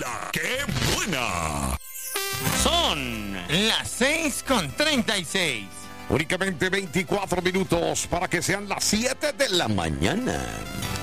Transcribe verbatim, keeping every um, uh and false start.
¡La qué buena! Son las seis con treinta y seis. Únicamente veinticuatro minutos para que sean las siete de la mañana.